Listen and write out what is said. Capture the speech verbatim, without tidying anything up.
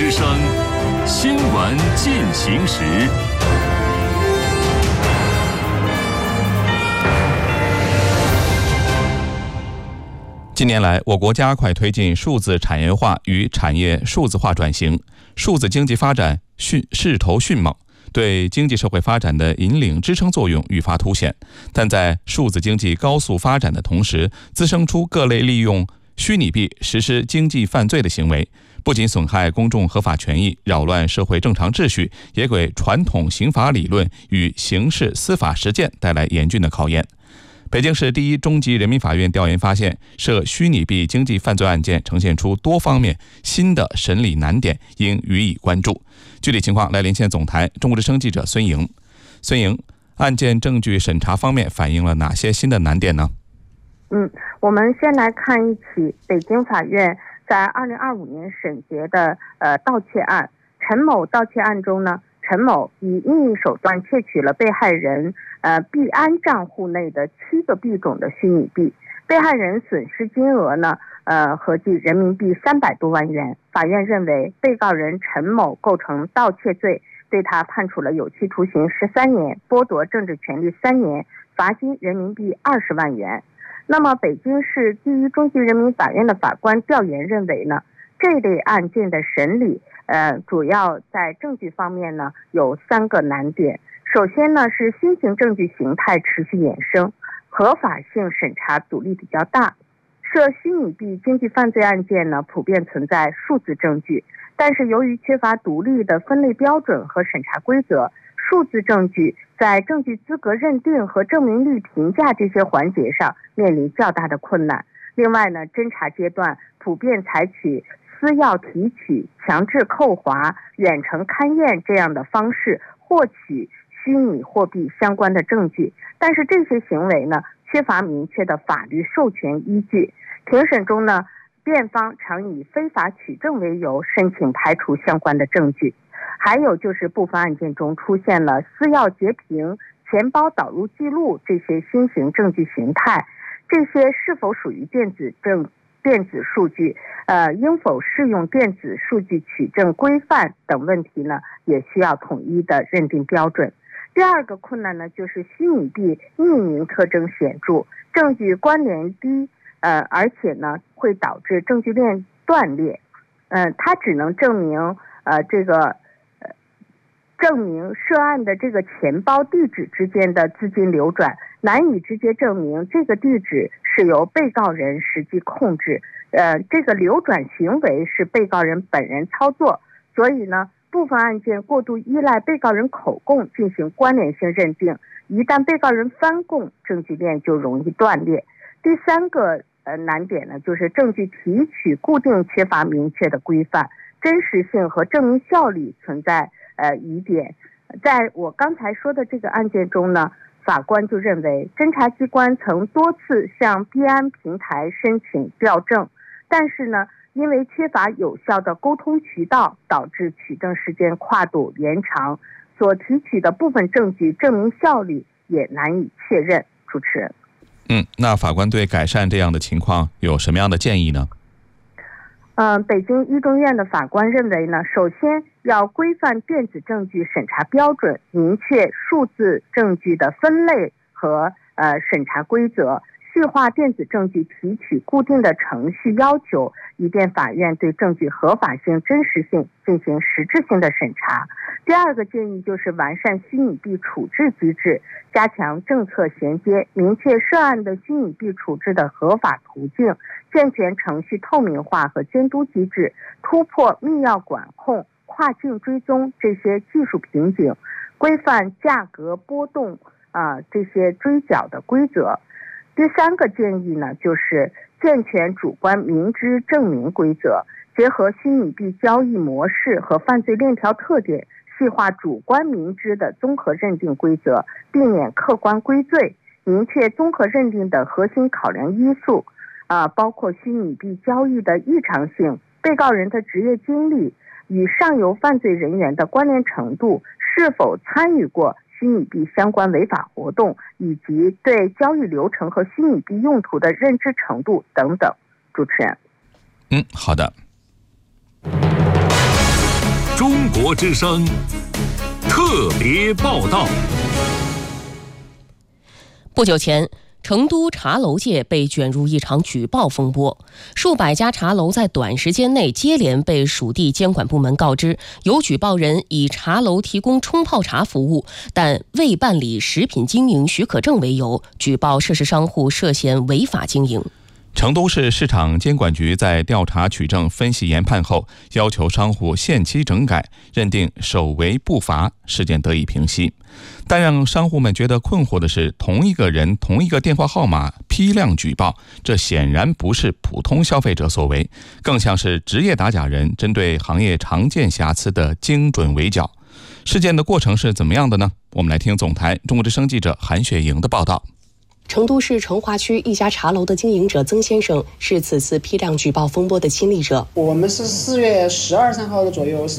之声新闻进行时。近年来，我国加快推进数字产业化与产业数字化转型，数字经济发展迅势头迅猛，对经济社会发展的引领支撑作用愈发凸显。但在数字经济高速发展的同时，滋生出各类利用虚拟币实施经济犯罪的行为，不仅损害公众合法权益，扰乱社会正常秩序，也给传统刑法理论与刑事司法实践带来严峻的考验。北京市第一中级人民法院调研发现，涉虚拟币经济犯罪案件呈现出多方面新的审理难点，应予以关注。具体情况来连线总台中国之声记者孙莹。孙莹，案件证据审查方面反映了哪些新的难点呢？ 嗯，我们先来看一起北京法院在二零二五年审结的呃盗窃案。陈某盗窃案中呢，陈某以秘密手段窃取了被害人呃币安账户内的七个币种的虚拟币，被害人损失金额呢呃合计人民币三百多万元。法院认为被告人陈某构成盗窃罪，对他判处了有期徒刑十三年，剥夺政治权利三年，罚金人民币二十万元。那么北京市第一中级人民法院的法官调研认为呢，这类案件的审理呃，主要在证据方面呢有三个难点。首先呢是新型证据形态持续衍生，合法性审查阻力比较大。涉虚拟币经济犯罪案件呢普遍存在数字证据，但是由于缺乏独立的分类标准和审查规则，数字证据在证据资格认定和证明力评价这些环节上面临较大的困难。另外呢，侦查阶段普遍采取私钥提取、强制扣划、远程勘验这样的方式获取虚拟货币相关的证据，但是这些行为呢缺乏明确的法律授权依据。庭审中呢，辩方常以非法取证为由申请排除相关的证据。还有就是部分案件中出现了私钥截屏、钱包导入记录这些新型证据形态，这些是否属于电子证电子数据，呃，应否适用电子数据取证规范等问题呢，也需要统一的认定标准。第二个困难呢，就是虚拟币匿名特征显著，证据关联低，呃，而且呢会导致证据链断裂。呃，它只能证明呃这个呃证明涉案的这个钱包地址之间的资金流转，难以直接证明这个地址是由被告人实际控制，呃，这个流转行为是被告人本人操作。所以呢，部分案件过度依赖被告人口供进行关联性认定，一旦被告人翻供，证据链就容易断裂。第三个呃难点呢，就是证据提取固定缺乏明确的规范，真实性和证明效率存在呃疑点。在我刚才说的这个案件中呢，法官就认为侦查机关曾多次向币安平台申请调证，但是呢，因为缺乏有效的沟通渠道，导致取证时间跨度延长，所提取的部分证据证明效率也难以确认。主持人， 嗯，那法官对改善这样的情况有什么样的建议呢？ 嗯、呃，北京一中院的法官认为呢，首先要规范电子证据审查标准，明确数字证据的分类和呃审查规则，细化电子证据提取固定的程序要求，以便法院对证据合法性、真实性进行实质性的审查。第二个建议就是完善虚拟币处置机制，加强政策衔接，明确涉案的虚拟币处置的合法途径，健全程序透明化和监督机制，突破密钥管控、跨境追踪这些技术瓶颈，规范价格波动啊、呃、这些追缴的规则。第三个建议呢，就是健全主观明知证明规则，结合虚拟币交易模式和犯罪链条特点，细化主观明知的综合认定规则，避免客观归罪，明确综合认定的核心考量因素，啊、呃，包括虚拟币交易的异常性、被告人的职业经历、与上游犯罪人员的关联程度、是否参与过虚拟币相关违法活动，以及对交易流程和虚拟币用途的认知程度等等。主持人， 嗯，好的。 中国之声特别报道。 不久前，成都茶楼界被卷入一场举报风波，数百家茶楼在短时间内接连被属地监管部门告知，有举报人以茶楼提供冲泡茶服务，但未办理食品经营许可证为由，举报涉事商户涉嫌违法经营。 成都市市场监管局在调查取证、分析研判后，要求商户限期整改，认定首违不罚，事件得以平息。但让商户们觉得困惑的是，同一个人、同一个电话号码批量举报，这显然不是普通消费者所为，更像是职业打假人针对行业常见瑕疵的精准围剿。事件的过程是怎么样的呢？我们来听总台中国之声记者韩雪莹的报道。 成都市成华区一家茶楼的经营者曾先生是此次批量举报风波的亲历者。 我们是四月十二三号的左右，是